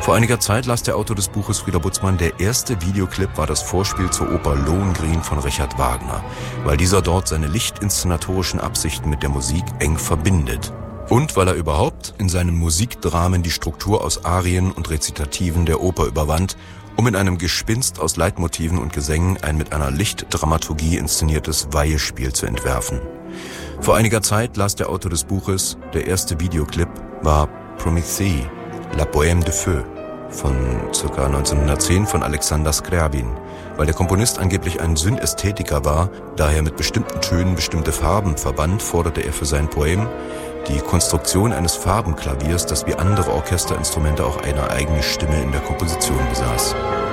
Vor einiger Zeit las der Autor des Buches Frieder Butzmann, der erste Videoclip war das Vorspiel zur Oper Lohengrin von Richard Wagner, weil dieser dort seine lichtinszenatorischen Absichten mit der Musik eng verbindet. Und weil er überhaupt in seinen Musikdramen die Struktur aus Arien und Rezitativen der Oper überwand, um in einem Gespinst aus Leitmotiven und Gesängen ein mit einer Lichtdramaturgie inszeniertes Weihespiel zu entwerfen. Vor einiger Zeit las der Autor des Buches, der erste Videoclip war Prométhée, La Bohème de Feu von ca. 1910 von Alexander Scriabin. Weil der Komponist angeblich ein Synästhetiker war, daher mit bestimmten Tönen bestimmte Farben verband, forderte er für sein Poem die Konstruktion eines Farbenklaviers, das wie andere Orchesterinstrumente auch eine eigene Stimme in der Komposition besaß.